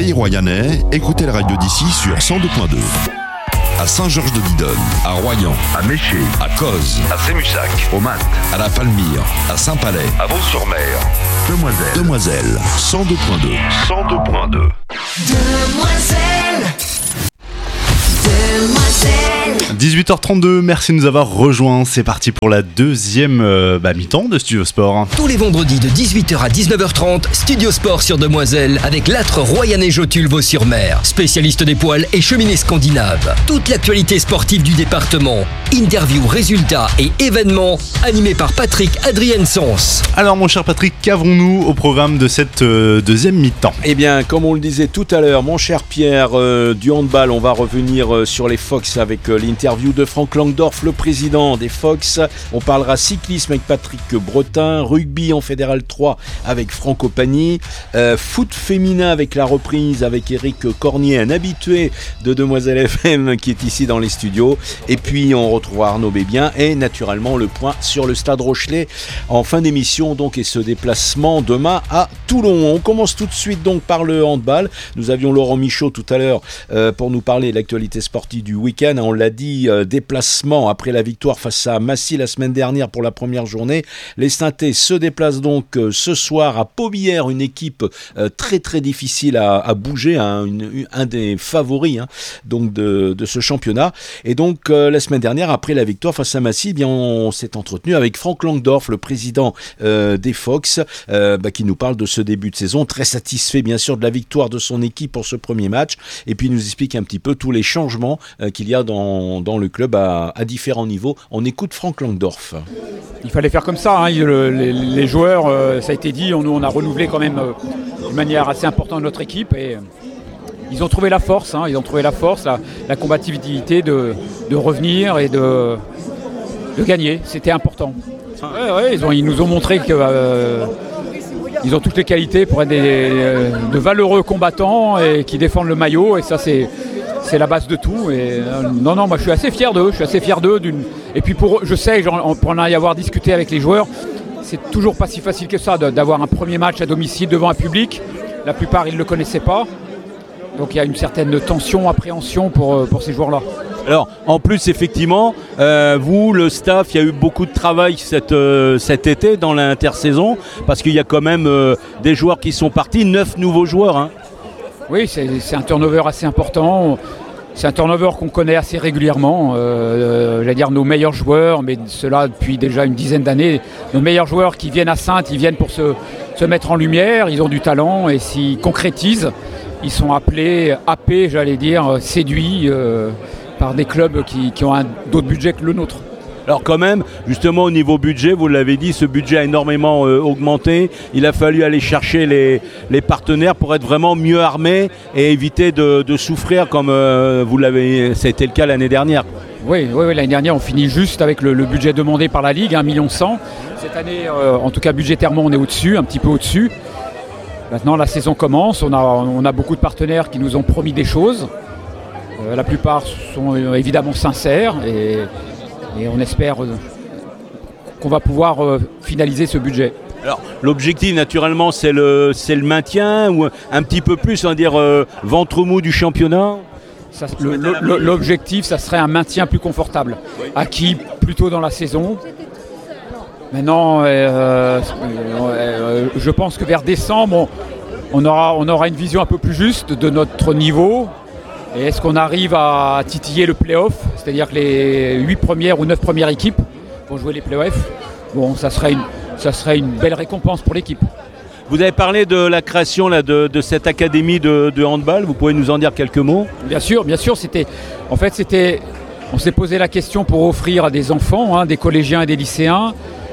soyez royanais, écoutez la radio d'ici sur 102.2. À Saint-Georges-de-Didonne, à Royan, à Méché, à Cozes, à Sémussac, au Mat, à La Palmyre, à Saint-Palais, à Vaux-sur-Mer, Demoiselles, 102.2. 102.2. Demoiselles. 18h32, merci de nous avoir rejoints. C'est parti pour la deuxième mi-temps de Studio Sport. Tous les vendredis de 18h à 19h30, Studio Sport sur Demoiselles avec l'âtre Royanais Jotul Vaux-sur-Mer, spécialiste des poils et cheminée scandinave. Toute l'actualité sportive du département, interviews, résultats et événements, animés par Patrick Adriensens. Alors mon cher Patrick, qu'avons-nous au programme de cette deuxième mi-temps ? Eh bien, comme on le disait tout à l'heure, mon cher Pierre, du handball, on va revenir sur les Fox avec l'interview de Franck Langdorf, le président des Fox. On parlera cyclisme avec Patrick Bretin, rugby en Fédéral 3 avec Franck Opagny, foot féminin avec la reprise avec Eric Cornier, un habitué de Demoiselles FM qui est ici dans les studios. Et puis on retrouvera Arnaud Bébien et naturellement le point sur le Stade Rochelet en fin d'émission donc, et ce déplacement demain à Toulon. On commence tout de suite donc par le handball. Nous avions Laurent Michaud tout à l'heure pour nous parler de l'actualité sportive du week-end. On l'a dit, déplacement après la victoire face à Massy la semaine dernière pour la première journée. Les Saintais se déplacent donc ce soir à Paubillère, une équipe très très difficile à bouger, un des favoris donc de ce championnat. Et donc la semaine dernière, après la victoire face à Massy, eh bien, on s'est entretenu avec Franck Langdorf, le président des Fox, qui nous parle de ce début de saison, très satisfait bien sûr de la victoire de son équipe pour ce premier match, et puis il nous explique un petit peu tous les changements qu'il y a dans le club à différents niveaux. On écoute Franck Langdorf. Il fallait faire comme ça, les joueurs, ça a été dit, on a renouvelé quand même de manière assez importante notre équipe et ils ont trouvé la force, la combativité de revenir et de gagner, c'était important. Ils nous ont montré que ils ont toutes les qualités pour être de valeureux combattants et qui défendent le maillot, et ça c'est la base de tout. Et moi je suis assez fier d'eux, et puis je sais, pour en y avoir discuté avec les joueurs, c'est toujours pas si facile que ça d'avoir un premier match à domicile devant un public. La plupart ils ne le connaissaient pas, donc il y a une certaine tension, appréhension pour ces joueurs-là. Alors, en plus, effectivement, vous, le staff, il y a eu beaucoup de travail cet été dans l'intersaison, parce qu'il y a quand même des joueurs qui sont partis, 9 nouveaux joueurs. Oui, c'est un turnover assez important. C'est un turnover qu'on connaît assez régulièrement. J'allais dire nos meilleurs joueurs, mais cela depuis déjà une dizaine d'années. Nos meilleurs joueurs qui viennent à Saintes, ils viennent pour se mettre en lumière, ils ont du talent, et s'ils concrétisent, ils sont appelés, happés, séduits par des clubs qui ont d'autres budgets que le nôtre. Alors quand même, justement au niveau budget, vous l'avez dit, ce budget a énormément augmenté. Il a fallu aller chercher les partenaires pour être vraiment mieux armés et éviter de souffrir comme ça a été le cas l'année dernière. Oui, l'année dernière on finit juste avec le budget demandé par la Ligue, 1,1 million. Cette année, en tout cas budgétairement, on est au-dessus, un petit peu au-dessus. Maintenant la saison commence, on a beaucoup de partenaires qui nous ont promis des choses. La plupart sont évidemment sincères et on espère qu'on va pouvoir finaliser ce budget. Alors l'objectif naturellement c'est le maintien ou un petit peu plus, on va dire ventre mou du championnat. L'objectif ça serait un maintien plus confortable, acquis plus tôt dans la saison. Maintenant je pense que vers décembre on aura une vision un peu plus juste de notre niveau. Et est-ce qu'on arrive à titiller le play-off, c'est-à-dire que les 8 premières ou 9 premières équipes vont jouer les play-offs. Bon, ça serait une belle récompense pour l'équipe. Vous avez parlé de la création de cette académie de handball, vous pouvez nous en dire quelques mots ? Bien sûr, on s'est posé la question pour offrir à des enfants, des collégiens et des lycéens,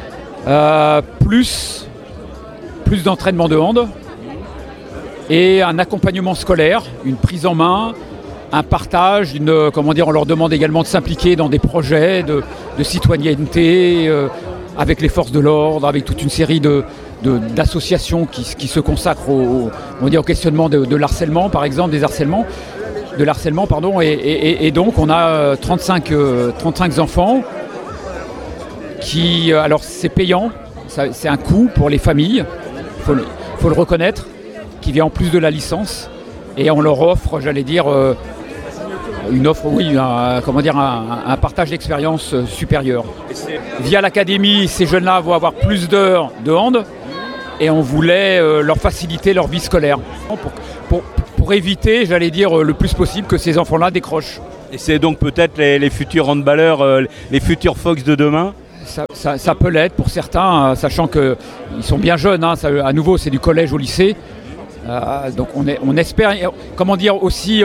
plus d'entraînement de hand et un accompagnement scolaire, une prise en main, un partage, on leur demande également de s'impliquer dans des projets de citoyenneté avec les forces de l'ordre, avec toute une série d'associations qui se consacrent au questionnement de l'harcèlement, par exemple, de l'harcèlement, et donc on a 35 enfants qui, alors c'est payant, c'est un coût pour les familles, faut le reconnaître, qui vient en plus de la licence. Et on leur offre, j'allais dire, une offre, oui, un partage d'expérience supérieur. Via l'académie, ces jeunes-là vont avoir plus d'heures de hand et on voulait leur faciliter leur vie scolaire pour éviter, j'allais dire, le plus possible que ces enfants-là décrochent. Et c'est donc peut-être les futurs handballeurs, les futurs Fox de demain? Ça peut l'être pour certains, sachant qu'ils sont bien jeunes, hein, à nouveau c'est du collège au lycée. Donc on espère, comment dire aussi,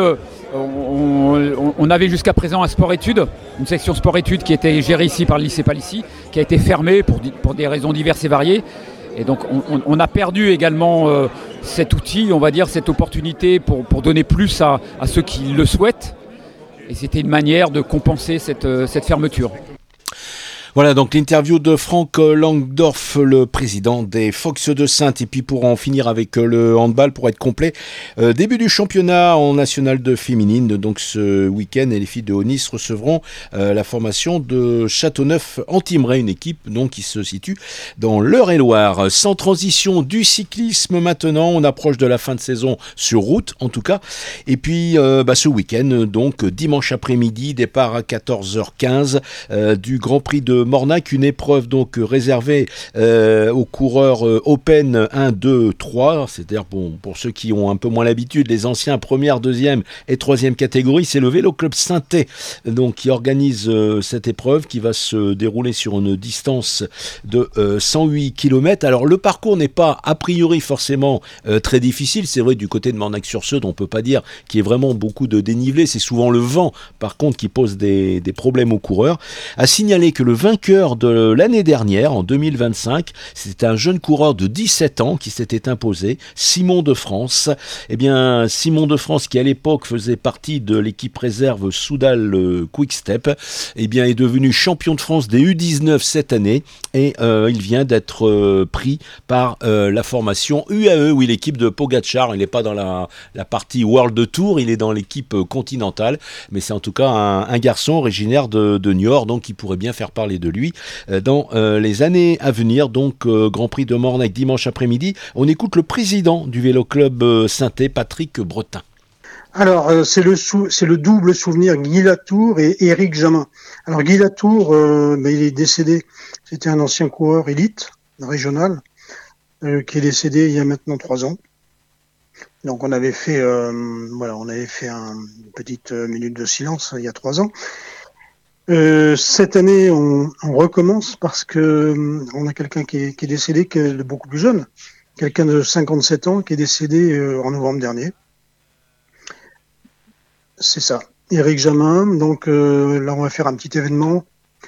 on avait jusqu'à présent un sport-études, une section sport-études qui était gérée ici par le lycée Palissy, qui a été fermée pour des raisons diverses et variées. Et donc on a perdu également cet outil, on va dire, cette opportunité pour donner plus à ceux qui le souhaitent. Et c'était une manière de compenser cette fermeture. Voilà donc l'interview de Franck Langdorf, le président des Fox de Saintes. Et puis pour en finir avec le handball, pour être complet, début du championnat en National 2 féminine, donc ce week-end, et les filles de Aunis recevront la formation de Châteauneuf-Antimeray, une équipe donc qui se situe dans l'Eure-et-Loire. Sans transition, du cyclisme maintenant, on approche de la fin de saison sur route en tout cas. Et puis ce week-end, donc dimanche après-midi, départ à 14h15 du Grand Prix de Mornac, une épreuve donc réservée aux coureurs Open 1, 2, 3, c'est-à-dire pour ceux qui ont un peu moins l'habitude, les anciens première, deuxième et troisième catégorie. C'est le Vélo Club Saintais donc qui organise cette épreuve qui va se dérouler sur une distance de 108 km. Alors le parcours n'est pas a priori forcément très difficile, c'est vrai du côté de Mornac-sur-Seudre, on peut pas dire qu'il y ait vraiment beaucoup de dénivelé, c'est souvent le vent par contre qui pose des problèmes aux coureurs. À signaler que le vainqueur de l'année dernière, en 2025, c'était un jeune coureur de 17 ans qui s'était imposé, Simon de France. Eh bien, Simon de France, qui à l'époque faisait partie de l'équipe réserve Soudal Quick-Step, eh bien, est devenu champion de France des U19 cette année et il vient d'être pris par la formation UAE, oui, l'équipe de Pogacar. Il n'est pas dans la partie World Tour, il est dans l'équipe continentale, mais c'est en tout cas un garçon originaire de Niort, donc qui pourrait bien faire parler de lui dans les années à venir. Donc Grand Prix de Mornac dimanche après-midi. On écoute le président du Vélo Club Saintais, Patrick Bretin. Alors c'est le double souvenir Guy Latour et Éric Jamin. Alors Guy Latour, il est décédé. C'était un ancien coureur élite régional qui est décédé il y a maintenant 3 ans. Donc on avait fait une petite minute de silence il y a 3 ans. Cette année, on recommence parce que on a quelqu'un qui est décédé, qui est beaucoup plus jeune, quelqu'un de 57 ans qui est décédé en novembre dernier. C'est ça, Éric Jamin. Donc là, on va faire un petit événement.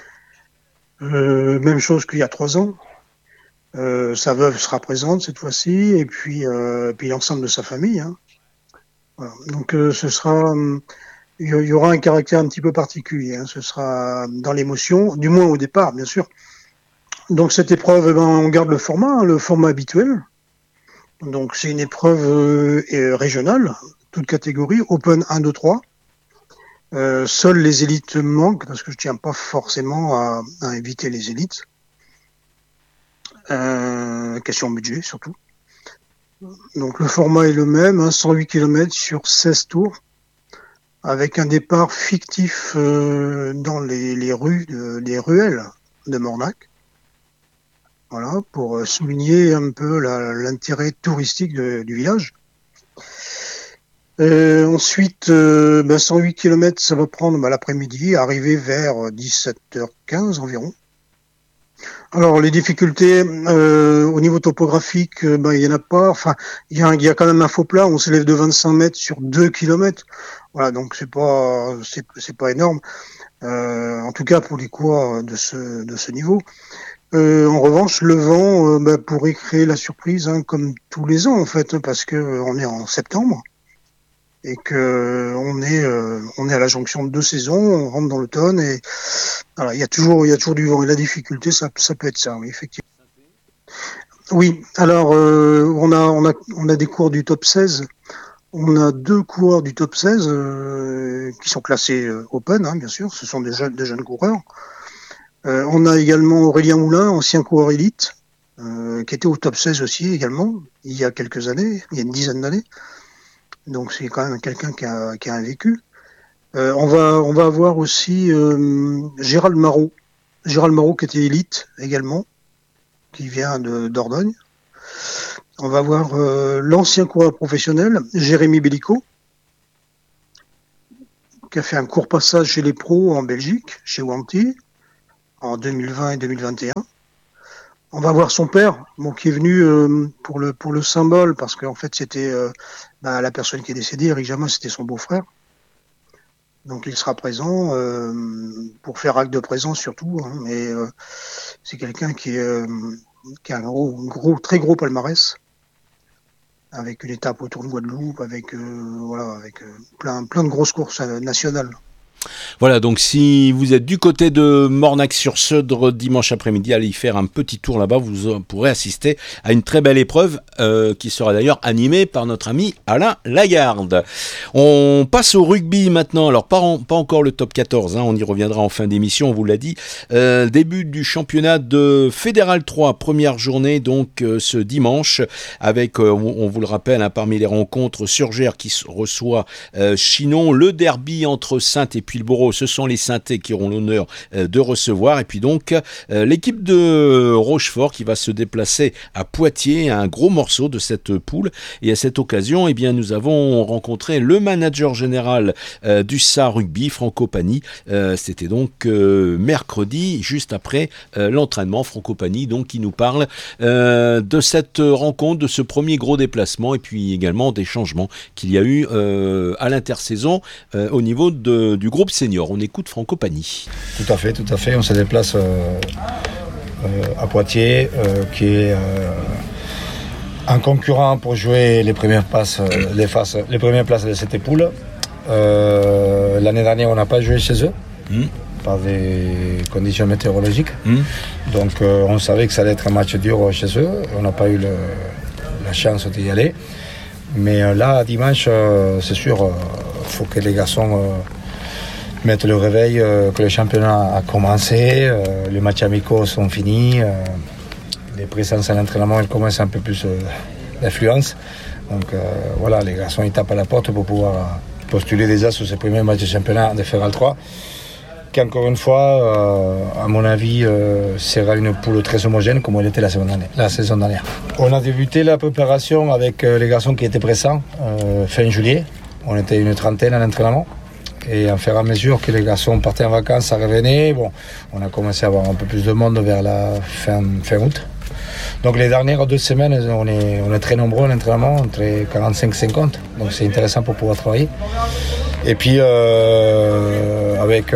Même chose qu'il y a 3 ans. Sa veuve sera présente cette fois-ci, et puis l'ensemble de sa famille. Hein. Voilà. Donc ce sera... Il y aura un caractère un petit peu particulier, hein. Ce sera dans l'émotion, du moins au départ, bien sûr. Donc cette épreuve, on garde le format habituel. Donc c'est une épreuve régionale, toute catégorie, Open 1, 2, 3. Seuls les élites manquent, parce que je tiens pas forcément à éviter les élites. Question budget, surtout. Donc le format est le même, hein, 108 km sur 16 tours. Avec un départ fictif dans les ruelles de Mornac. Voilà, pour souligner un peu l'intérêt touristique du village. Ensuite, 108 km, ça va prendre l'après-midi, arriver vers 17h15 environ. Alors les difficultés au niveau topographique, il y en a pas. Enfin, il y a quand même un faux plat. On s'élève de 25 mètres sur 2 km. Voilà, donc c'est pas énorme. En tout cas pour les coureurs de ce niveau. En revanche, le vent pourrait créer la surprise, hein, comme tous les ans en fait, parce que on est en septembre et que on est à la jonction de 2 saisons. On rentre dans l'automne et voilà, il y a toujours du vent, et la difficulté ça peut être ça, oui, effectivement. Oui, alors on a des coureurs du top 16. On a 2 coureurs du top 16 qui sont classés Open, hein, bien sûr, ce sont des jeunes coureurs. On a également Aurélien Moulin, ancien coureur élite, qui était au top 16 aussi également, il y a quelques années, il y a une dizaine d'années. Donc c'est quand même quelqu'un qui a un vécu. On va avoir aussi Gérald Marot qui était élite également, qui vient de Dordogne. On va avoir l'ancien coureur professionnel Jérémy Bellico, qui a fait un court passage chez les pros en Belgique, chez Wanty, en 2020 et 2021. On va voir son père, qui est venu pour le symbole, parce qu'en fait c'était la personne qui est décédée, Eric Jamin, c'était son beau-frère. Donc il sera présent pour faire acte de présence surtout, mais c'est quelqu'un qui a un très gros palmarès, avec une étape autour de Guadeloupe, avec plein de grosses courses nationales. Voilà, donc si vous êtes du côté de Mornac-sur-Seudre dimanche après-midi, allez y faire un petit tour là-bas, vous pourrez assister à une très belle épreuve qui sera d'ailleurs animée par notre ami Alain Lagarde. On passe au rugby maintenant, alors pas encore le top 14, on y reviendra en fin d'émission, on vous l'a dit. Début du championnat de Fédéral 3, première journée donc ce dimanche, avec, on vous le rappelle, parmi les rencontres, Surgères qui reçoit Chinon, le derby entre Saintes et Puylleborough, ce sont les Saintais qui auront l'honneur de recevoir, et puis donc l'équipe de Rochefort qui va se déplacer à Poitiers, un gros morceau de cette poule. Et à cette occasion, nous avons rencontré le manager général du SAR Rugby, Franco Pani. C'était donc mercredi, juste après l'entraînement. Franco Pani donc qui nous parle de cette rencontre, de ce premier gros déplacement, et puis également des changements qu'il y a eu à l'intersaison au niveau du groupe senior. On écoute Franco Pani. Tout à fait. On se déplace à Poitiers, qui est un concurrent pour jouer les premières places de cette poule. L'année dernière, on n'a pas joué chez eux par des conditions météorologiques. Donc, on savait que ça allait être un match dur chez eux. On n'a pas eu la chance d'y aller. Mais là, dimanche, c'est sûr, il faut que les garçons mettre le réveil, que le championnat a commencé, les matchs amicaux sont finis, les présences à l'entraînement commencent un peu plus d'influence. Donc voilà, les garçons ils tapent à la porte pour pouvoir postuler déjà sur ces premiers matchs de championnat de Fédéral 3, qui encore une fois, à mon avis, sera une poule très homogène comme elle était la saison dernière. On a débuté la préparation avec les garçons qui étaient présents fin juillet. On était une trentaine à l'entraînement. Et au fur et à mesure que les garçons partaient en vacances, ça revenait. On a commencé à avoir un peu plus de monde vers la fin août. Donc les dernières 2 semaines, on est très nombreux à l'entraînement, entre 45-50. Donc c'est intéressant pour pouvoir travailler. Et puis avec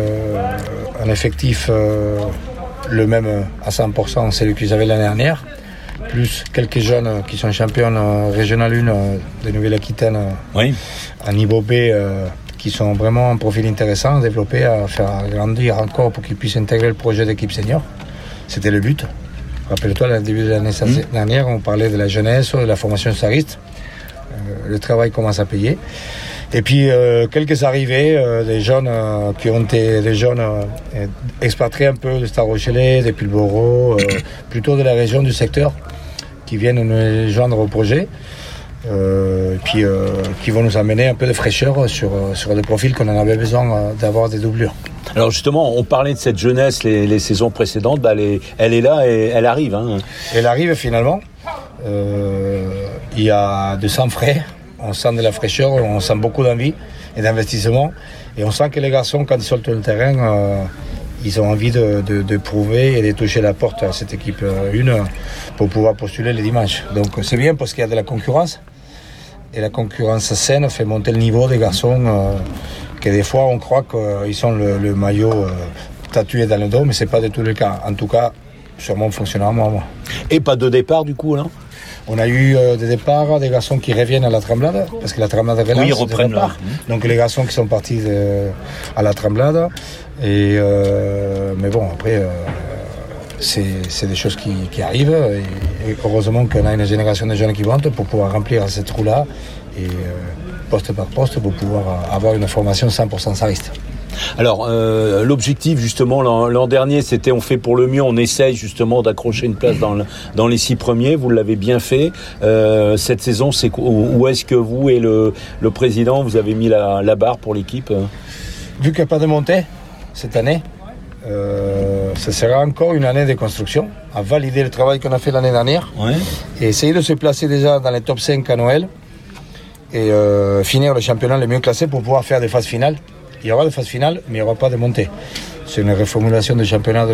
un effectif le même à 100%, celui qu'ils avaient l'année dernière, plus quelques jeunes qui sont champions régional 1 de Nouvelle-Aquitaine à niveau B, qui sont vraiment un profil intéressant à développer, à faire grandir encore pour qu'ils puissent intégrer le projet d'équipe senior. C'était le but. Rappelle-toi, au début de l'année dernière, on parlait de la jeunesse, de la formation sariste. Le travail commence à payer. Et puis, quelques arrivées, des jeunes qui ont été des jeunes expatriés un peu de Star-Rochelet, de Puylleborough, plutôt de la région du secteur, qui viennent nous joindre au projet. Puis qui vont nous amener un peu de fraîcheur sur des profils qu'on en avait besoin d'avoir des doublures. Alors justement, on parlait de cette jeunesse les saisons précédentes, elle est là et elle arrive. Elle arrive finalement. Il y a de sang frais, on sent de la fraîcheur, on sent beaucoup d'envie et d'investissement. Et on sent que les garçons, quand ils sortent le terrain, ils ont envie de prouver et de toucher la porte à cette équipe 1 pour pouvoir postuler les dimanches. Donc c'est bien parce qu'il y a de la concurrence. Et la concurrence saine fait monter le niveau des garçons que des fois on croit qu'ils sont le maillot tatoué dans le dos, mais c'est pas du tout le cas. En tout cas, sur mon fonctionnement. Et pas de départ du coup, non ? On a eu des départs, des garçons qui reviennent à la Tremblade, parce que la Tremblade relance. Oui, ils reprennent là. Donc les garçons qui sont partis à la Tremblade. Et, mais bon, après, c'est des choses qui arrivent. Et heureusement qu'on a une génération de jeunes qui montent pour pouvoir remplir cette trou-là. Et poste par poste, pour pouvoir avoir une formation 100% sariste. Alors, l'objectif, justement, l'an dernier, c'était on fait pour le mieux, on essaye justement d'accrocher une place dans les 6 premiers. Vous l'avez bien fait. Cette saison, où est-ce que vous et le président, vous avez mis la barre pour l'équipe? Vu qu'il n'y a pas de montée cette année, ce sera encore une année de construction, à valider le travail qu'on a fait l'année dernière, et essayer de se placer déjà dans les top 5 à Noël, et finir le championnat le mieux classé pour pouvoir faire des phases finales. Il y aura des phases finales, mais il n'y aura pas de montée. C'est une reformulation du championnat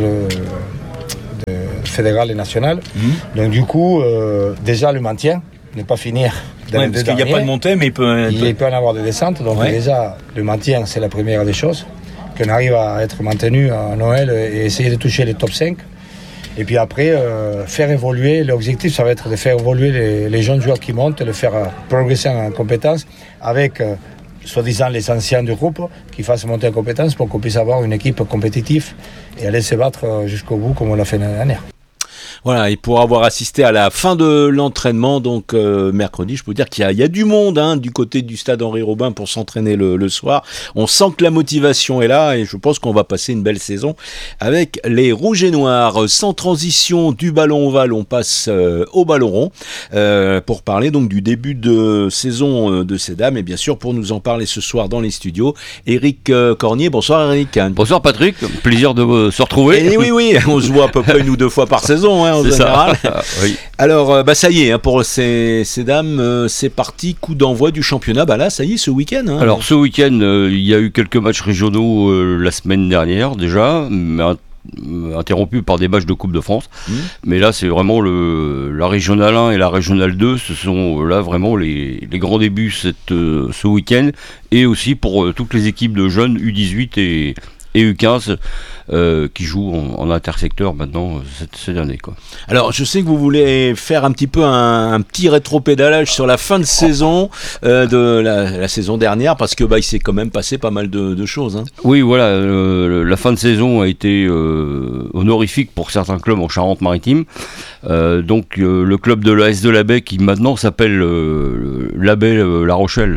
fédéral et national. Donc du coup, déjà le maintien, ne pas finir dans les deux parce qu'il n'y a derniers. pas de montée, mais il peut en avoir des descentes. Donc déjà, le maintien, c'est la première des choses. Qu'on arrive à être maintenu à Noël et essayer de toucher les top 5. Et puis après, faire évoluer, l'objectif, ça va être de faire évoluer les jeunes joueurs qui montent, et de faire progresser en compétences avec, soi-disant, les anciens du groupe qui fassent monter en compétences pour qu'on puisse avoir une équipe compétitive et aller se battre jusqu'au bout comme on l'a fait l'année dernière. Voilà, et pour avoir assisté à la fin de l'entraînement, donc mercredi, je peux vous dire qu'il y a du monde du côté du stade Henri Robin pour s'entraîner le soir. On sent que la motivation est là et je pense qu'on va passer une belle saison avec les Rouges et Noirs. Sans transition du ballon ovale, on passe au ballon rond pour parler donc du début de saison de ces dames. Et bien sûr, pour nous en parler ce soir dans les studios, Éric Cornier. Bonsoir Éric. Bonsoir Patrick, plaisir de se retrouver. Et oui, on se voit à peu près 2 fois par saison. En c'est général. Ça. Oui. Alors, ça y est, pour ces dames, c'est parti, coup d'envoi du championnat. Là, ça y est, ce week-end. Alors, ce week-end, il y a eu quelques matchs régionaux la semaine dernière déjà, mais interrompus par des matchs de Coupe de France. Mais là, c'est vraiment la Régionale 1 et la Régionale 2. Ce sont là vraiment les grands débuts ce week-end. Et aussi pour toutes les équipes de jeunes U18 et U15 qui jouent en intersecteur maintenant cette année, quoi. Alors je sais que vous voulez faire un petit peu un petit rétro-pédalage sur la fin de saison de la saison dernière, parce que il s'est quand même passé pas mal de choses. Oui, voilà, la fin de saison a été honorifique pour certains clubs en Charente-Maritime. Donc le club de l'AS de l'Abbé, qui maintenant s'appelle l'Abbé La Rochelle,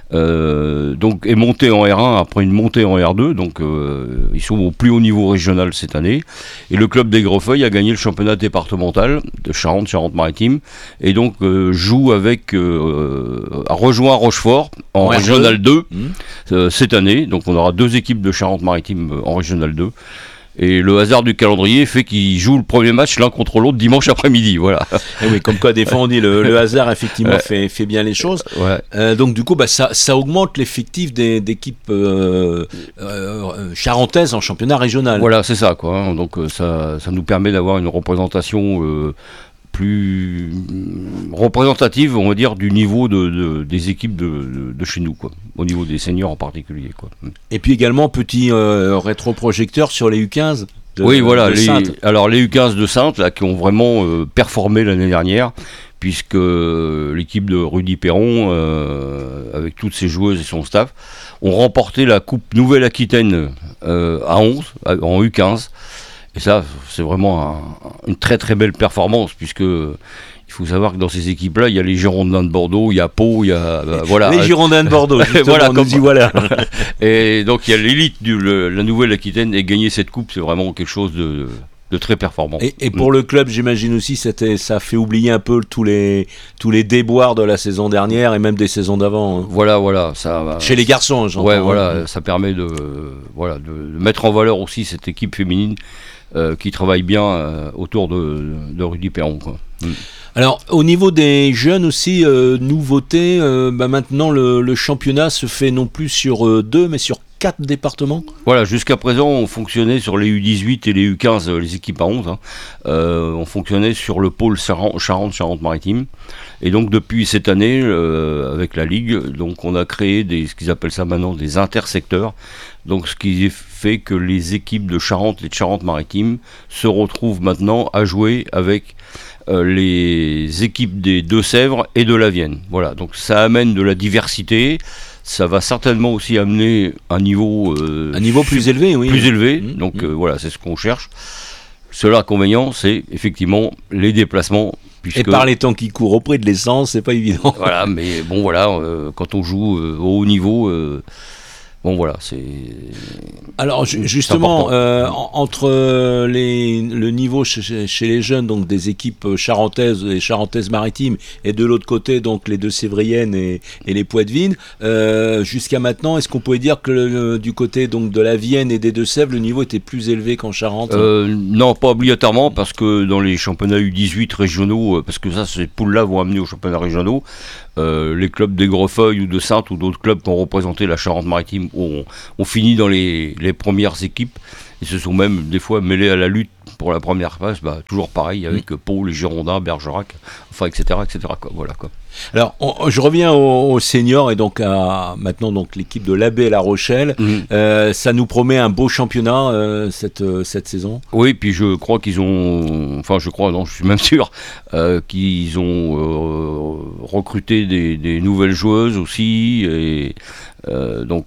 donc est monté en R1 après une montée en R2, donc ils sont au plus haut niveau régional cette année, et le club d'Aigrefeuille a gagné le championnat départemental de Charente-Maritime, et donc joue avec rejoint Rochefort en régional 2 cette année. Donc on aura 2 équipes de Charente-Maritime en régional 2. Et le hasard du calendrier fait qu'ils jouent le premier match l'un contre l'autre dimanche après-midi, voilà. Et oui, comme quoi des fois on dit le hasard effectivement fait bien les choses. Donc du coup ça augmente l'effectif d'équipes charentaises en championnat régional. Voilà, c'est ça, quoi. Donc ça nous permet d'avoir une représentation plus représentative, on va dire, du niveau des équipes de chez nous, quoi, au niveau des seniors en particulier, quoi. Et puis également petit rétroprojecteur sur les U15. Oui, voilà, alors les U15 de Saintes là, qui ont vraiment performé l'année dernière, puisque l'équipe de Rudy Perron, avec toutes ses joueuses et son staff, ont remporté la Coupe Nouvelle-Aquitaine à 11 en U15. Et ça, c'est vraiment une très très belle performance, puisque il faut savoir que dans ces équipes-là, il y a les Girondins de Bordeaux, il y a Pau, il y a voilà. Les Girondins de Bordeaux, justement, voilà, on nous dit voilà. Et donc il y a l'élite de la Nouvelle-Aquitaine, et gagner cette coupe, c'est vraiment quelque chose de très performant. Et pour le club, j'imagine aussi, ça fait oublier un peu tous les déboires de la saison dernière et même des saisons d'avant. Voilà, ça. Chez les garçons, j'entends. Ouais, voilà, ça permet de mettre en valeur aussi cette équipe féminine qui travaille bien autour de Rudy Perron, quoi. Alors, au niveau des jeunes aussi, nouveauté, maintenant le championnat se fait non plus sur 2, mais sur 4 départements. Voilà, jusqu'à présent, on fonctionnait sur les U18 et les U15, les équipes à 11. On fonctionnait sur le pôle Charente-Maritime. Et donc, depuis cette année, avec la Ligue, donc, on a créé ce qu'ils appellent ça maintenant des intersecteurs. Donc, ce qui fait que les équipes de Charente et de Charente-Maritime se retrouvent maintenant à jouer avec les équipes des Deux-Sèvres et de la Vienne. Voilà, donc ça amène de la diversité. Ça va certainement aussi amener un niveau plus élevé, oui. Plus élevé. Donc voilà, c'est ce qu'on cherche. Seul inconvénient, c'est effectivement les déplacements. Et par les temps qui courent au prix de l'essence, c'est pas évident. Voilà, mais bon, voilà, quand on joue au haut niveau, Bon voilà, c'est... Alors justement, entre le niveau chez les jeunes, donc des équipes charentaises et charentaises-maritimes, et de l'autre côté, donc les Deux-Sévriennes et les Poitevines, jusqu'à maintenant, est-ce qu'on pouvait dire que du côté donc de la Vienne et des Deux-Sèvres, le niveau était plus élevé qu'en Charente? Non, pas obligatoirement, parce que dans les championnats U18 régionaux, parce que ça, ces poules-là vont amener aux championnats régionaux, les clubs d'Aigrefeuille ou de Saintes ou d'autres clubs qui ont représenté la Charente-Maritime ont fini dans les premières équipes et se sont même des fois mêlés à la lutte pour la première place, toujours pareil avec Pau, les Girondins, Bergerac, enfin etc. quoi, voilà quoi. Alors je reviens aux seniors et donc à maintenant donc l'équipe de l'Abbé La Rochelle. Ça nous promet un beau championnat cette saison. Oui, puis je crois qu'ils ont, je suis même sûr qu'ils ont recruté des nouvelles joueuses aussi et donc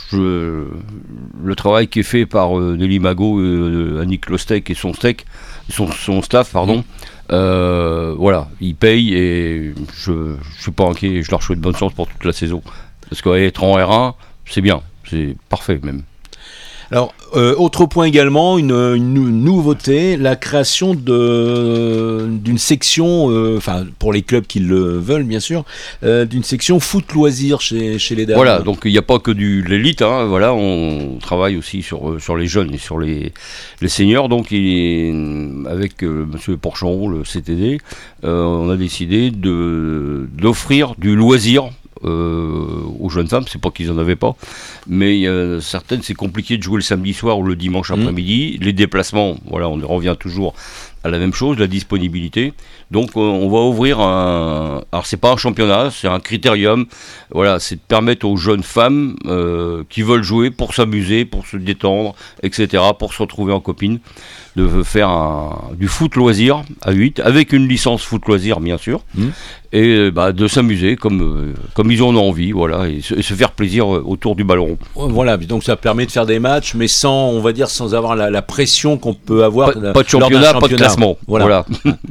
le travail qui est fait par Nelly Magot, Annick Lostec et son staff, pardon. Voilà, ils payent et je suis pas inquiet, je leur souhaite bonne chance pour toute la saison. Parce qu'être en R1, c'est bien, c'est parfait même. Alors, autre point également, une nouveauté, la création d'une section, pour les clubs qui le veulent bien sûr, d'une section foot loisirs chez les dames. Voilà, donc il n'y a pas que l'élite, voilà, on travaille aussi sur les jeunes et sur les seniors, donc avec monsieur Porcheron, le CTD, on a décidé d'offrir du loisir aux jeunes femmes. C'est pas qu'ils en avaient pas, mais certaines c'est compliqué de jouer le samedi soir ou le dimanche après-midi, les déplacements, voilà, on revient toujours à la même chose, la disponibilité. Donc on va ouvrir alors c'est pas un championnat, c'est un critérium, voilà, c'est de permettre aux jeunes femmes qui veulent jouer pour s'amuser, pour se détendre, etc., pour se retrouver en copine, de faire du foot loisir à 8, avec une licence foot loisir bien sûr, et de s'amuser comme ils en ont envie, voilà, et se faire plaisir autour du ballon rond. Voilà, donc ça permet de faire des matchs, mais sans avoir la pression qu'on peut avoir. Pas de championnat, pas de classement. Voilà.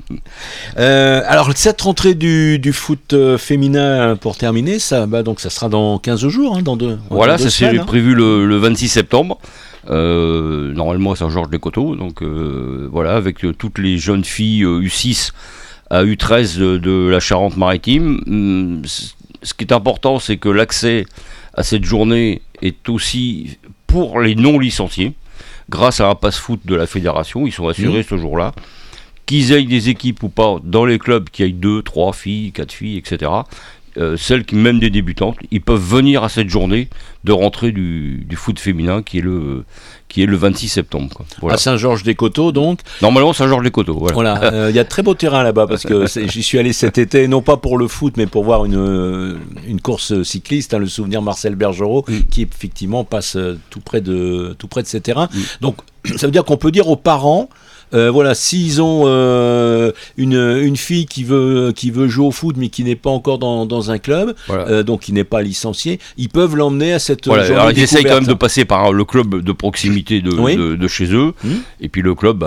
Alors cette rentrée du foot féminin pour terminer, donc ça sera dans 15 jours, voilà, ça c'est prévu le 26 septembre. Normalement à Saint-Georges-des-Coteaux, donc voilà, avec toutes les jeunes filles U6 à U13 de la Charente-Maritime. Ce qui est important, c'est que l'accès à cette journée est aussi pour les non licenciés, grâce à un passe-foot de la fédération. Ils sont assurés ce jour-là, qu'ils aient des équipes ou pas dans les clubs, qui aient 2, 3 filles, 4 filles, etc. Celles qui, même des débutantes, ils peuvent venir à cette journée de rentrée du foot féminin qui est le 26 septembre. Quoi. Voilà. À Saint-Georges-des-Coteaux, donc. Normalement, Saint-Georges-des-Coteaux. Voilà. Y a de très beaux terrains là-bas parce que j'y suis allé cet été, non pas pour le foot, mais pour voir une course cycliste, le souvenir Marcel Bergerot, qui effectivement passe tout près de ces terrains. Donc, ça veut dire qu'on peut dire aux parents. Voilà, s'ils ont une fille qui veut jouer au foot mais qui n'est pas encore dans un club, voilà. Donc qui n'est pas licencié, ils peuvent l'emmener à cette journée alors ils essayent quand même de passer par le club de proximité de chez eux, et puis le club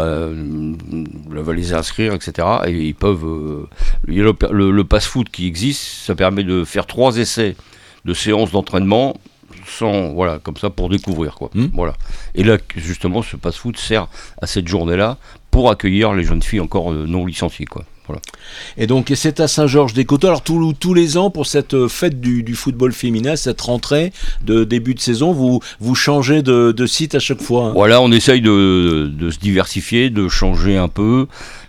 va les inscrire, etc. Et ils peuvent il y a le pass-foot qui existe, ça permet de faire 3 essais de séances d'entraînement voilà, comme ça, pour découvrir quoi. Voilà. Et là justement ce pass-foot sert à cette journée-là pour accueillir les jeunes filles encore non licenciées quoi. Voilà. Et donc c'est à Saint-Georges-des-Coteaux. Alors tous les ans pour cette fête du football féminin, cette rentrée de début de saison, vous changez de site à chaque fois. Voilà, on essaye de se diversifier, de changer un peu.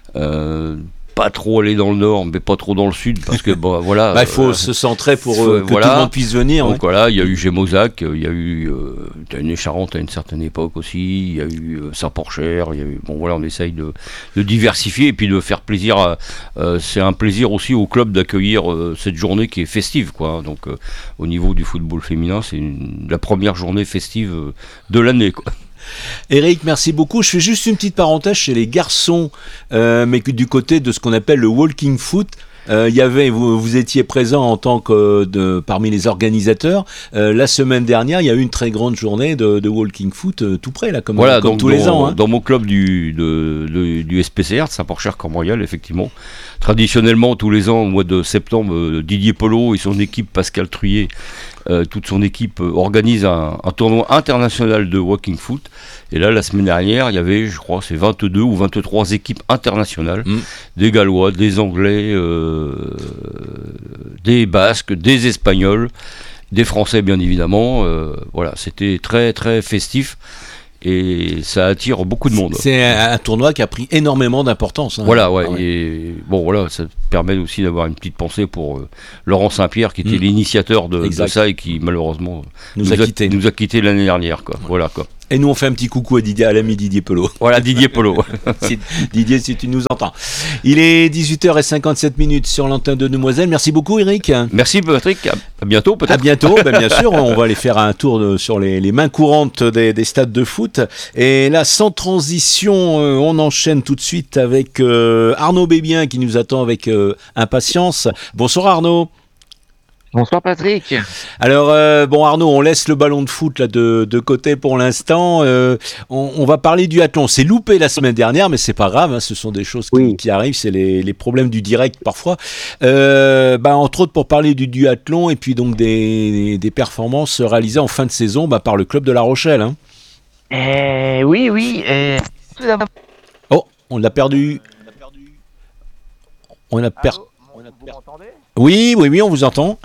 Pas trop aller dans le nord, mais pas trop dans le sud, parce que voilà. Il faut se centrer pour que tout le monde puisse venir. Donc voilà, il y a eu Gémozac, il y a eu Charente à une certaine époque aussi, il y a eu Saint-Porcher, il y a eu voilà, on essaye de diversifier et puis de faire plaisir. C'est un plaisir aussi au club d'accueillir cette journée qui est festive, quoi. Donc au niveau du football féminin, c'est la première journée festive de l'année, quoi. Eric, merci beaucoup. Je fais juste une petite parenthèse chez les garçons, mais du côté de ce qu'on appelle le walking foot. Vous étiez présent en tant que parmi les organisateurs. La semaine dernière, il y a eu une très grande journée de walking foot tout près, là, comme tous les ans. Dans mon club du SPCR, de Saint-Porcher-Cormoyal, effectivement. Traditionnellement, tous les ans, au mois de septembre, Didier Polo et son équipe Pascal Truyet toute son équipe organise un tournoi international de walking foot. Et là, la semaine dernière, il y avait, je crois, c'est 22 ou 23 équipes internationales, des Gallois, des Anglais, des Basques, des Espagnols, des Français bien évidemment. Voilà, c'était très très festif. Et ça attire beaucoup de monde. C'est un tournoi qui a pris énormément d'importance. Hein. Voilà, ouais. Et bon, voilà, ça permet aussi d'avoir une petite pensée pour Laurent Saint-Pierre, qui était l'initiateur de ça et qui malheureusement nous a quitté l'année dernière, quoi. Voilà, quoi. Et nous on fait un petit coucou à l'ami Didier Pelot. Voilà, Didier Pelot. Didier, si tu nous entends. Il est 18h57 sur l'antenne de Demoiselle. Merci beaucoup Eric. Merci Patrick, à bientôt peut-être. À bientôt, bien sûr, on va aller faire un tour sur les mains courantes des stades de foot. Et là, sans transition, on enchaîne tout de suite avec Arnaud Bébien qui nous attend avec impatience. Bonsoir Arnaud. Bonsoir Patrick. Alors Arnaud, on laisse le ballon de foot là de côté pour l'instant. On va parler du duathlon. C'est loupé la semaine dernière, mais c'est pas grave. Hein, ce sont des choses qui arrivent. C'est les problèmes du direct parfois. Entre autres pour parler du duathlon et puis donc des performances réalisées en fin de saison par le club de La Rochelle. Hein. Oui. Oh, on l'a perdu. On a perdu. Vous m'entendez ? Oui, on vous entend.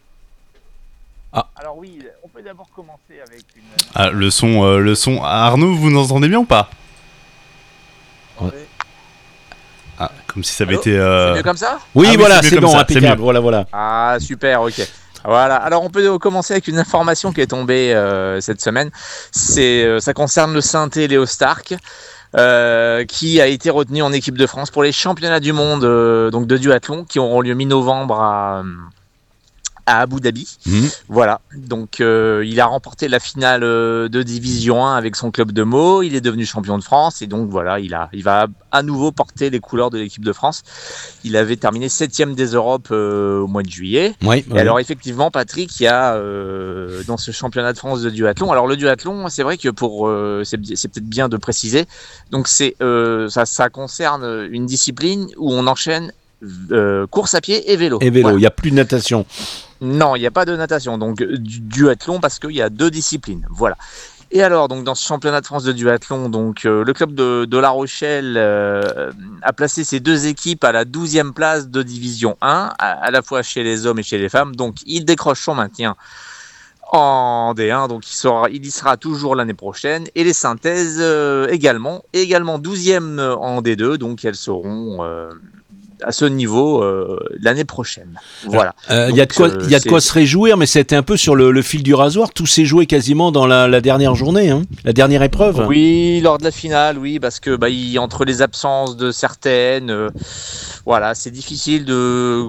Alors oui, on peut d'abord commencer avec une... Ah, le son. Arnaud, vous nous entendez bien ou pas ? Ouais. Ah, comme si ça avait été... C'est mieux comme ça ? Oui, voilà, c'est bon, impeccable, voilà. Ah, super, ok. Voilà, alors on peut commencer avec une information qui est tombée cette semaine. Ça concerne le Sainté Léo Stark. Qui a été retenu en équipe de France pour les championnats du monde donc de duathlon qui auront lieu mi-novembre à Abu Dhabi. Voilà, donc il a remporté la finale de Division 1 avec son club de Meaux, il est devenu champion de France et donc voilà, il va à nouveau porter les couleurs de l'équipe de France. Il avait terminé 7e des Europes au mois de juillet. Alors effectivement Patrick, il y a dans ce championnat de France de duathlon, alors le duathlon c'est vrai que c'est peut-être bien de préciser, donc ça concerne une discipline où on enchaîne course à pied et vélo. Et vélo, il n'y a plus de natation. Non, il n'y a pas de natation, donc du duathlon parce qu'il y a 2 disciplines, voilà. Et alors, donc dans ce championnat de France de duathlon, donc le club de La Rochelle a placé ses 2 équipes à la 12e place de Division 1, à la fois chez les hommes et chez les femmes, donc il décroche son maintien en D1, donc il y sera toujours l'année prochaine, et les Synthèses également 12e en D2, donc elles seront... à ce niveau l'année prochaine. Voilà. Il y a de quoi se réjouir, mais c'était un peu sur le fil du rasoir. Tout s'est joué quasiment dans la dernière journée, hein, la dernière épreuve. Oui, lors de la finale, oui, parce que entre les absences de certaines, voilà, c'est difficile de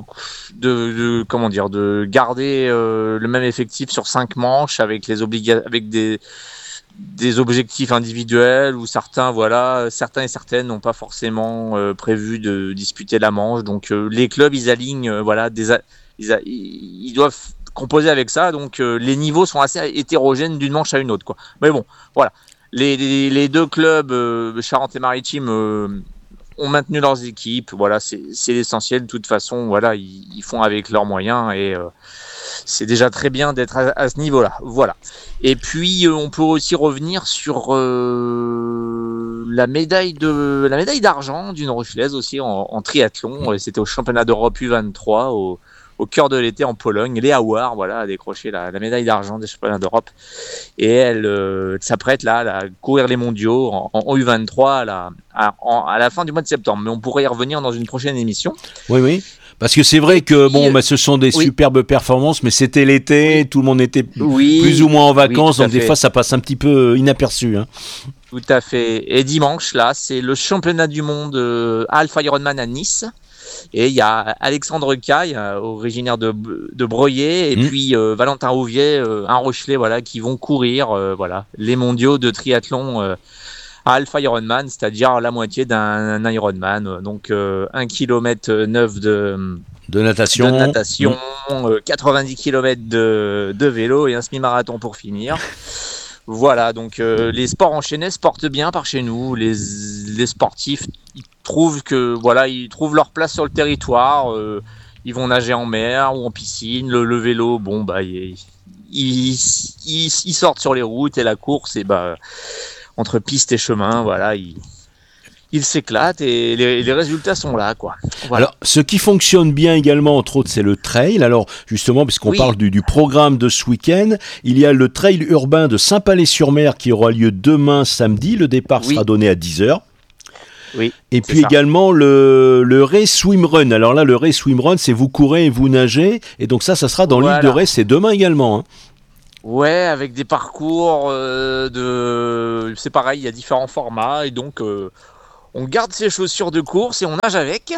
garder le même effectif sur 5 manches avec des objectifs individuels où certains et certaines n'ont pas forcément prévu de disputer la manche, donc les clubs ils alignent ils doivent composer avec ça, donc les niveaux sont assez hétérogènes d'une manche à une autre, quoi. Mais bon, voilà, les 2 clubs Charente-et-Maritime ont maintenu leurs équipes, voilà, c'est l'essentiel. De toute façon, voilà, ils font avec leurs moyens et c'est déjà très bien d'être à ce niveau-là. Voilà. Et puis on peut aussi revenir sur la médaille d'argent d'une Rochelaise aussi en triathlon. C'était au championnat d'Europe U23 au cœur de l'été en Pologne. Léa Houard, voilà, a décroché la médaille d'argent des championnats d'Europe et elle s'apprête là à courir les mondiaux en U23 à la fin du mois de septembre. Mais on pourrait y revenir dans une prochaine émission. Oui. Parce que c'est vrai que ce sont des superbes performances, mais c'était l'été, tout le monde était plus ou moins en vacances, donc des fois ça passe un petit peu inaperçu. Hein. Tout à fait. Et dimanche, là, c'est le championnat du monde Alpha Ironman à Nice. Et il y a Alexandre Caille, originaire de Breuillet, et puis Valentin Rouvier, un Rochelais, voilà, qui vont courir les mondiaux de triathlon à Alpha Ironman, c'est-à-dire la moitié d'un Ironman. Donc 1 km 9 de natation, 90 km de vélo et un semi-marathon pour finir. Voilà, donc les sports enchaînés se portent bien par chez nous. Les sportifs, ils trouvent leur place sur le territoire. Ils vont nager en mer ou en piscine. Le vélo, il ils sortent sur les routes et la course, et entre piste et chemin, voilà, ils s'éclatent et les résultats sont là, quoi. Voilà. Alors, ce qui fonctionne bien également, entre autres, c'est le trail. Alors, justement, puisqu'on parle du programme de ce week-end, il y a le trail urbain de Saint-Palais-sur-Mer qui aura lieu demain samedi. Le départ sera donné à 10h. Oui, et puis également le Ray Swim Run. Alors là, le Ray Swim Run, c'est vous courez et vous nagez. Et donc ça sera dans l'île de Ré, c'est demain également. Hein. Ouais, avec des parcours c'est pareil, il y a différents formats. Et donc, on garde ses chaussures de course et on nage avec.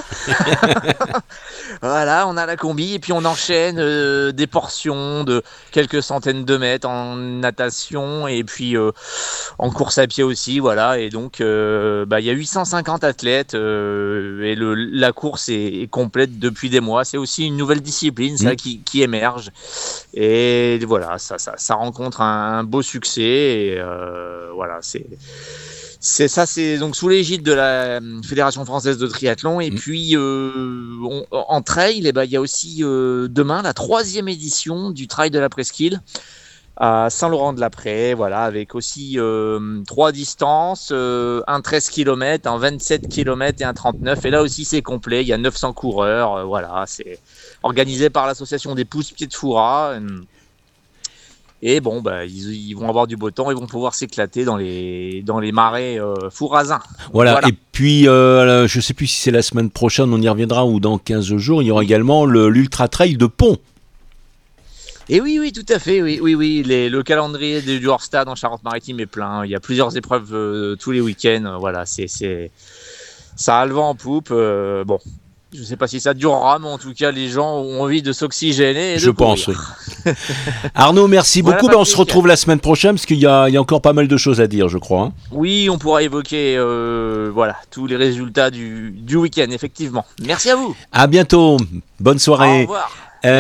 Voilà, on a la combi et puis on enchaîne des portions de quelques centaines de mètres en natation et puis en course à pied aussi, voilà. Et donc, il y a 850 athlètes et la course est complète depuis des mois. C'est aussi une nouvelle discipline, ça, qui émerge. Et voilà, ça rencontre un beau succès. Et voilà, c'est donc sous l'égide de la Fédération française de triathlon. Et puis en trail, il y a aussi demain la 3e édition du Trail de la Presqu'île à Saint-Laurent-de-la-Prée, voilà, avec aussi 3 distances, un 13 km, un 27 km et un 39. Et là aussi c'est complet, il y a 900 coureurs, voilà, c'est organisé par l'association des Pousse-Pieds de Fouras. Et bon, ils vont avoir du beau temps, ils vont pouvoir s'éclater dans les marais fourrasins. Voilà. Et puis, je ne sais plus si c'est la semaine prochaine, on y reviendra, ou dans 15 jours, il y aura également l'Ultra Trail de Pont. Et oui, tout à fait, oui. Le calendrier du hors-stade en Charente-Maritime est plein. Il y a plusieurs épreuves tous les week-ends. Voilà, ça a le vent en poupe. Bon. Je ne sais pas si ça durera, mais en tout cas, les gens ont envie de s'oxygéner. Et je pense, oui. Arnaud, merci beaucoup. On se retrouve la semaine prochaine, parce qu'il y a encore pas mal de choses à dire, je crois. Hein. Oui, on pourra évoquer tous les résultats du week-end, effectivement. Merci à vous. À bientôt. Bonne soirée. Au revoir.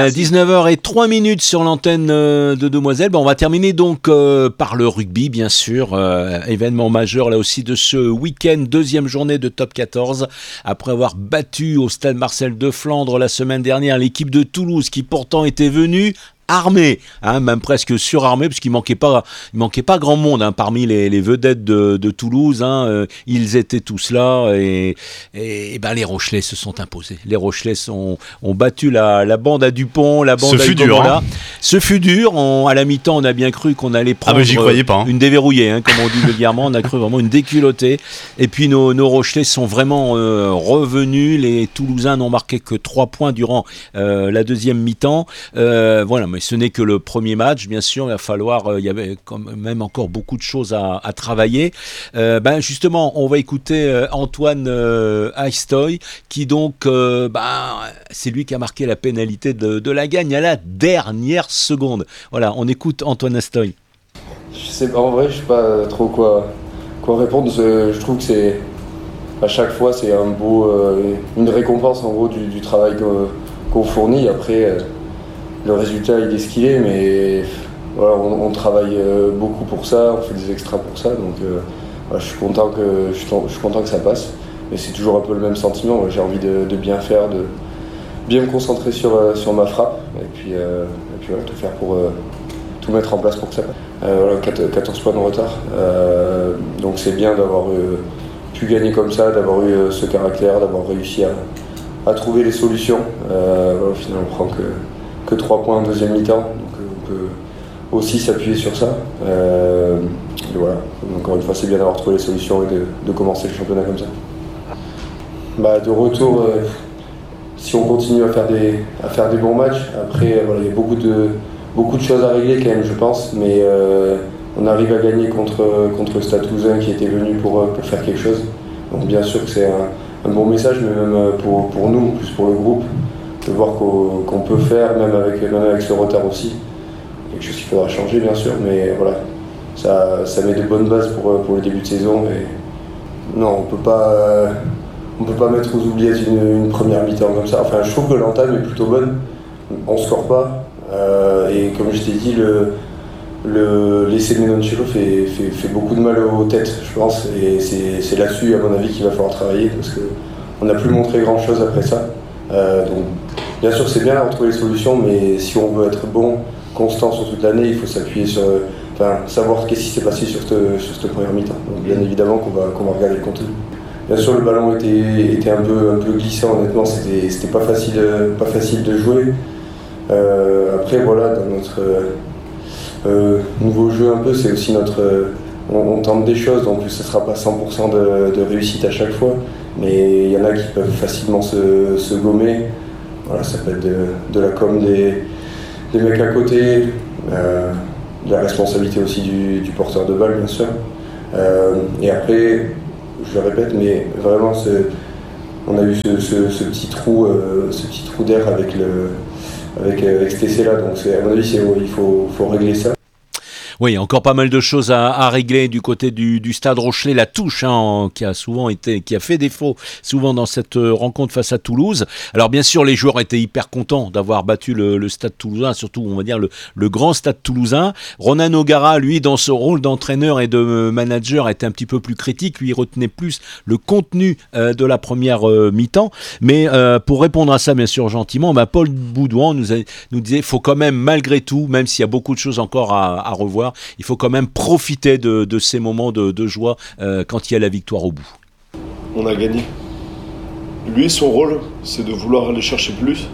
19h03 sur l'antenne de Demoiselle. On va terminer donc par le rugby, bien sûr, événement majeur là aussi de ce week-end, 2e journée de top 14, après avoir battu au stade Marcel de Flandre la semaine dernière l'équipe de Toulouse qui pourtant était venue armé, même presque surarmé, parce qu'il manquait pas grand monde parmi les vedettes de Toulouse. Ils étaient tous là et les Rochelais se sont imposés. Les Rochelais ont battu la bande à Dupont, la bande à Dupont. Ce fut dur. À la mi-temps, on a bien cru qu'on allait prendre j'y croyais pas, une déverrouillée, comme on dit vulgairement. On a cru vraiment une déculottée. Et puis nos Rochelais sont vraiment revenus. Les Toulousains n'ont marqué que 3 points durant la 2e mi-temps. Voilà, mais ce n'est que le premier match, bien sûr. Il y avait quand même encore beaucoup de choses à travailler. Justement, on va écouter Antoine Aistoy, qui donc, c'est lui qui a marqué la pénalité de la gagne à la dernière seconde. Voilà, on écoute Antoine Aistoy. Je sais pas, en vrai, je sais pas trop quoi répondre. Je trouve que c'est à chaque fois c'est une récompense en gros du travail qu'on fournit. Après. Le résultat il est ce qu'il est, mais voilà, on travaille beaucoup pour ça, on fait des extras pour ça, donc je suis content que ça passe. Mais c'est toujours un peu le même sentiment, j'ai envie de bien faire, de bien me concentrer sur ma frappe, et puis voilà, tout faire pour tout mettre en place pour que ça passe. 14 poinds de retard, donc c'est bien d'avoir pu gagner comme ça, d'avoir eu ce caractère, d'avoir réussi à trouver les solutions. Au final on prend que 3 points en 2e mi-temps, donc on peut aussi s'appuyer sur ça. Et voilà, encore une fois c'est bien d'avoir trouvé les solutions et de commencer le championnat comme ça. De retour, si on continue à faire des bons matchs, après il y a beaucoup de choses à régler quand même, je pense, mais on arrive à gagner contre le Stade Toulousain qui était venu pour faire quelque chose. Donc bien sûr que c'est un bon message, mais même pour nous, plus pour le groupe, de voir qu'on peut faire, même avec ce retard aussi. Quelque chose qu'il faudra changer bien sûr, mais voilà, ça met de bonnes bases pour le début de saison. Et non, on peut pas mettre aux oubliettes une première mi-temps comme ça. Enfin, je trouve que l'entame est plutôt bonne, on score pas, et comme je t'ai dit, l'essai de Menoncello fait beaucoup de mal aux têtes, je pense, et c'est là-dessus à mon avis qu'il va falloir travailler, parce qu'on n'a plus montré grand chose après ça. Donc bien sûr c'est bien d'avoir trouvé les solutions, mais si on veut être bon constant sur toute l'année, il faut s'appuyer sur, savoir qu'est-ce qui s'est passé sur cette première mi-temps. Donc, bien évidemment qu'on va regarder le contenu. Bien sûr, le ballon était un peu glissant, honnêtement, c'était pas facile de jouer. Après, voilà, dans notre nouveau jeu un peu, c'est aussi on tente des choses, donc ce ne sera pas 100% de réussite à chaque fois, mais il y en a qui peuvent facilement se gommer. Voilà, ça peut être de la com des mecs à côté, de la responsabilité aussi du porteur de balle, bien sûr. Et après, je le répète, mais vraiment, on a eu ce petit trou d'air avec cet essai-là, donc à mon avis, il faut régler ça. Oui, encore pas mal de choses à régler du côté du Stade Rochelais. La touche qui a fait défaut souvent dans cette rencontre face à Toulouse. Alors bien sûr, les joueurs étaient hyper contents d'avoir battu le Stade Toulousain, surtout on va dire le grand Stade Toulousain. Ronan O'Gara, lui, dans ce rôle d'entraîneur et de manager, était un petit peu plus critique. Lui, il retenait plus le contenu de la première mi-temps. Mais pour répondre à ça, bien sûr, gentiment, Paul Boudouan nous disait, faut quand même, malgré tout, même s'il y a beaucoup de choses encore à revoir, il faut quand même profiter de ces moments de joie quand il y a la victoire au bout. On a gagné. Lui, son rôle, c'est de vouloir aller chercher plus.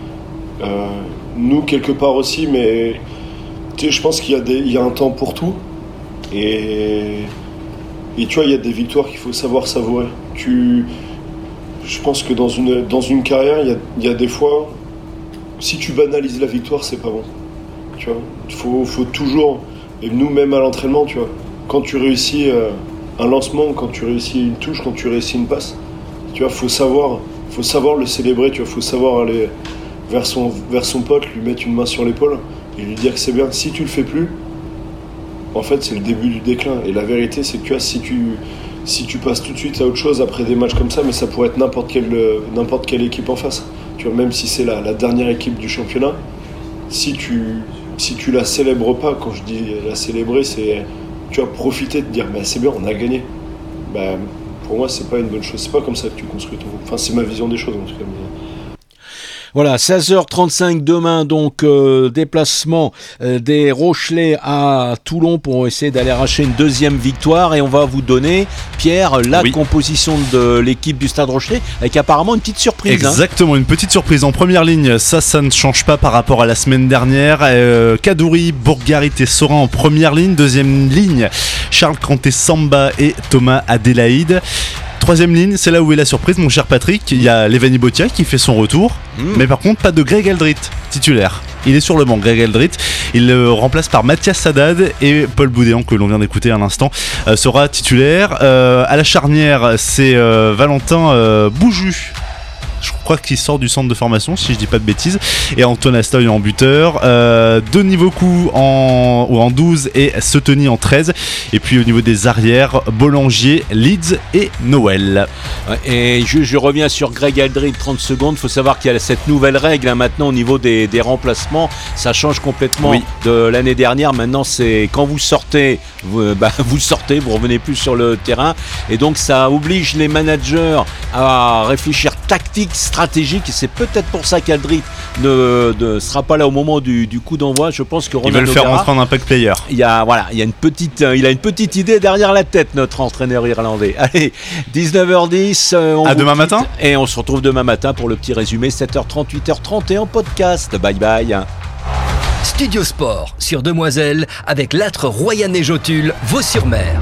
Nous, quelque part aussi, mais je pense qu'il y a un temps pour tout. Et tu vois, il y a des victoires qu'il faut savoir savourer. Je pense que dans une carrière, il y a des fois, si tu banalises la victoire, c'est pas bon. Tu vois, faut toujours... Et nous, même à l'entraînement, tu vois, quand tu réussis un lancement, quand tu réussis une touche, quand tu réussis une passe, tu vois, faut savoir le célébrer, tu vois, faut savoir aller vers son pote, lui mettre une main sur l'épaule et lui dire que c'est bien. Si tu le fais plus, en fait, c'est le début du déclin. Et la vérité, c'est que tu vois, si tu passes tout de suite à autre chose après des matchs comme ça, mais ça pourrait être n'importe quelle équipe en face. Tu vois, même si c'est la dernière équipe du championnat, si tu la célèbres pas, quand je dis la célébrer, c'est, tu vois, profiter de dire c'est bien, on a gagné. Pour moi, c'est pas une bonne chose. C'est pas comme ça que tu construis ton... Enfin, c'est ma vision des choses en tout cas. Voilà, 16h35 demain, donc déplacement des Rochelais à Toulon pour essayer d'aller arracher une deuxième victoire. Et on va vous donner, Pierre, la composition de l'équipe du Stade Rochelais avec apparemment une petite surprise. Exactement, une petite surprise. En première ligne, ça ne change pas par rapport à la semaine dernière. Kadouri, Bourgarit et Sorin en première ligne. Deuxième ligne, Charles Kanté Samba et Thomas Adélaïde. Troisième ligne, c'est là où est la surprise, mon cher Patrick. Il y a Levani Botia qui fait son retour, mais par contre pas de Greg Aldrit titulaire. Il est sur le banc, Greg Aldrit. Il le remplace par Mathias Haddad et Paul Boudéan, que l'on vient d'écouter à l'instant, sera titulaire. À la charnière, c'est Valentin Bouju. Je crois qu'il sort du centre de formation, si je dis pas de bêtises. Et Antoine Astoy en buteur. Denis Vaucou en 12 et Seteny en 13. Et puis au niveau des arrières, Bollangier, Leeds et Noël. Et je reviens sur Greg Aldrit, 30 secondes. Il faut savoir qu'il y a cette nouvelle règle maintenant au niveau des remplacements. Ça change complètement de l'année dernière. Maintenant, c'est quand vous sortez, vous sortez, vous revenez plus sur le terrain. Et donc ça oblige les managers à réfléchir tactique, stratégique, et c'est peut-être pour ça qu'Aldrit ne sera pas là au moment du coup d'envoi. Je pense que il va le faire rentrer en impact player. Il a une petite idée derrière la tête, notre entraîneur irlandais. Allez, 19h10. À demain matin. Et on se retrouve demain matin pour le petit résumé, 7h30, 8h30 et en podcast. Bye bye. Studio Sport sur Demoiselle avec l'âtre Royannet Jotulle, Vaux-sur-Mer.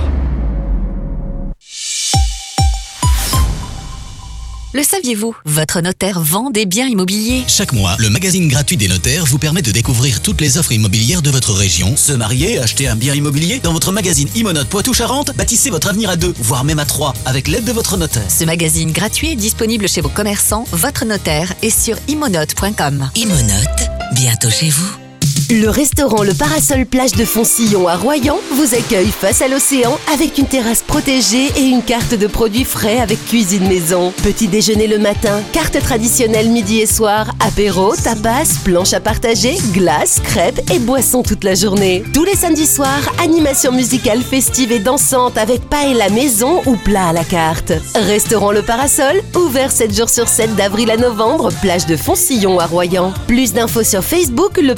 Le saviez-vous ? Votre notaire vend des biens immobiliers. Chaque mois, le magazine gratuit des notaires vous permet de découvrir toutes les offres immobilières de votre région. Se marier, acheter un bien immobilier. Dans votre magazine Immonote Poitou-Charentes, bâtissez votre avenir à 2, voire même à 3, avec l'aide de votre notaire. Ce magazine gratuit est disponible chez vos commerçants, votre notaire et sur immonote.com. Immonote, bientôt chez vous. Le restaurant Le Parasol Plage de Foncillon à Royan vous accueille face à l'océan avec une terrasse protégée et une carte de produits frais avec cuisine maison. Petit déjeuner le matin, carte traditionnelle midi et soir, apéro, tapas, planche à partager, glace, crêpes et boissons toute la journée. Tous les samedis soirs, animation musicale festive et dansante avec paella maison ou plat à la carte. Restaurant Le Parasol, ouvert 7 jours sur 7 d'avril à novembre, plage de Foncillon à Royan. Plus d'infos sur Facebook, Le Parasol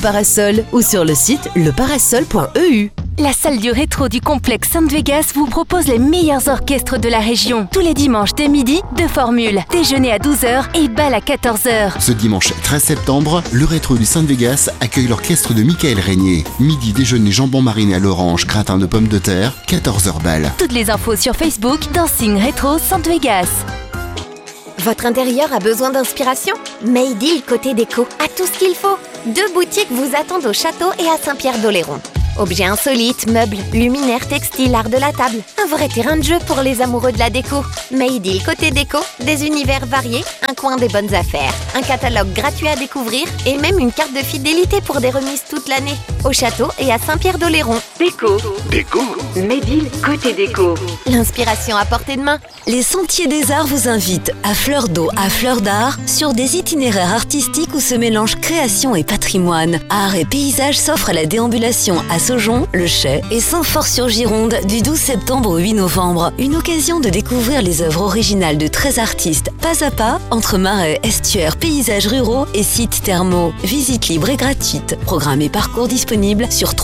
Parasol ou sur le site leparasol.eu. La salle du rétro du complexe Sainte-Vegas vous propose les meilleurs orchestres de la région. Tous les dimanches dès midi, 2 formules. Déjeuner à 12h et bal à 14h. Ce dimanche 13 septembre, le rétro du Sainte-Vegas accueille l'orchestre de Michael Régnier. Midi, déjeuner jambon mariné à l'orange, gratin de pommes de terre, 14h bal. Toutes les infos sur Facebook, Dancing Rétro Sainte-Vegas. Votre intérieur a besoin d'inspiration? Maydeal Côté Déco a tout ce qu'il faut. 2 boutiques vous attendent au château et à Saint-Pierre-d'Oléron. Objets insolites, meubles, luminaires, textiles, art de la table. Un vrai terrain de jeu pour les amoureux de la déco. Maydeal Côté Déco, des univers variés, un coin des bonnes affaires, un catalogue gratuit à découvrir et même une carte de fidélité pour des remises toute l'année. Au château et à Saint-Pierre-d'Oléron. Déco. Maydeal Côté Déco. L'inspiration à portée de main. Les Sentiers des Arts vous invitent à fleur d'eau, à fleur d'art, sur des itinéraires artistiques où se mélangent création et patrimoine. Art et paysage s'offrent à la déambulation à Saujon, Le Chai et Saint-Fort-sur-Gironde du 12 septembre au 8 novembre. Une occasion de découvrir les œuvres originales de 13 artistes, pas à pas, entre marais, estuaires, paysages ruraux et sites thermaux. Visite libre et gratuite. Programme et parcours disponibles sur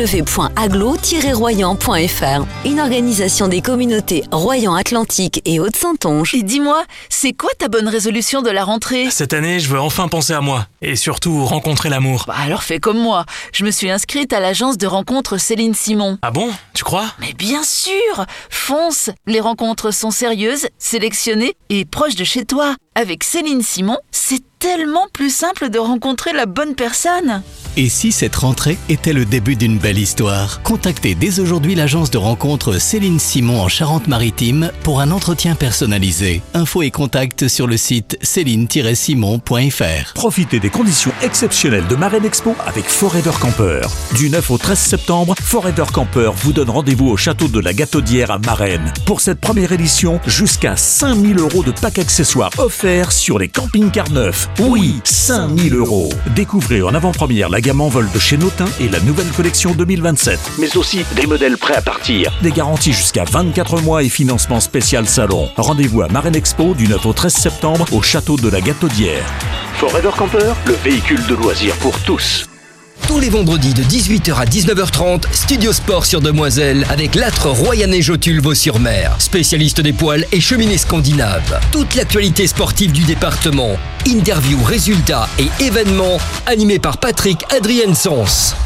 www.aglo-royan.fr. Une organisation des communautés Royan-Atlantique et Haute-Saintonge. Et dis-moi, c'est quoi ta bonne résolution de la rentrée? Cette année, je veux enfin penser à moi. Et surtout, rencontrer l'amour. Bah alors fais comme moi. Je me suis inscrite à l'agence de rencontre Céline Simon. Ah bon? Tu crois? Mais bien sûr! Fonce! Les rencontres sont sérieuses, sélectionnées et proches de chez toi. Avec Céline Simon, c'est tellement plus simple de rencontrer la bonne personne. Et si cette rentrée était le début d'une belle histoire? Contactez dès aujourd'hui l'agence de rencontre Céline Simon en Charente-Maritime pour un entretien personnalisé. Infos et contacts sur le site céline-simon.fr. Profitez des conditions exceptionnelles de Marraine Expo avec Forever Camper. Du 9 au 13 septembre, Forever Camper vous donne rendez-vous au château de la Gataudière à Marennes. Pour cette première édition, jusqu'à 5 000 € de pack accessoires offerts sur les camping-cars neufs. Oui, 5 000 €. Découvrez en avant-première la gamme en vol de chez Notin et la nouvelle collection 2027. Mais aussi des modèles prêts à partir. Des garanties jusqu'à 24 mois et financement spécial salon. Rendez-vous à Marraine Expo du 9 au 13 septembre au château de la Gataudière. Forever Camper, le véhicule de loisirs pour tous. Tous les vendredis de 18h à 19h30, Studio Sport sur Demoiselle avec l'âtre Royanais Jotule Vaux-sur-Mer, spécialiste des poêles et cheminées scandinaves. Toute l'actualité sportive du département, interviews, résultats et événements animés par Patrick Adrien Sens.